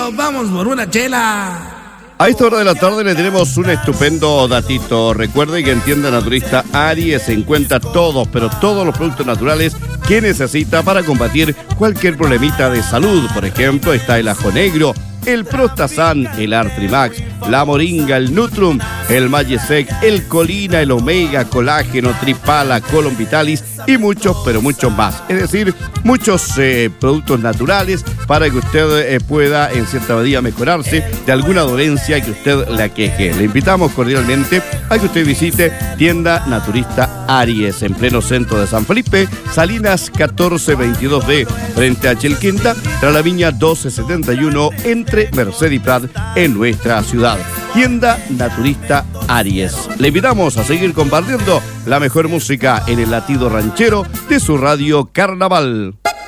nos vamos por una chela. A esta hora de la tarde le tenemos un estupendo datito. Recuerde que en Tienda Naturista Aries se encuentra todos, pero todos los productos naturales que necesita para combatir cualquier problemita de salud. Por ejemplo, está el ajo negro, el Prostasan, el Artrimax, la Moringa, el Nutrum, el Majesec, el Colina, el Omega, Colágeno, Tripala, Colon Vitalis y muchos, pero muchos más. Es decir, muchos productos naturales para que usted pueda en cierta medida mejorarse de alguna dolencia que usted le aqueje. Le invitamos cordialmente a que usted visite Tienda Naturista Aries en pleno centro de San Felipe, Salinas 1422B, frente a Chelquinta, tras la Viña 1271, entre Merced y Prat, en nuestra ciudad. Tienda Naturista Aries. Le invitamos a seguir compartiendo la mejor música en el latido ranchero de su radio Carnaval.